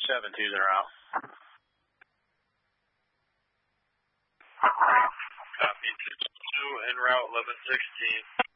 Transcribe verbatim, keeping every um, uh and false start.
seven, twos en route. Copy, two en route, eleven sixteen.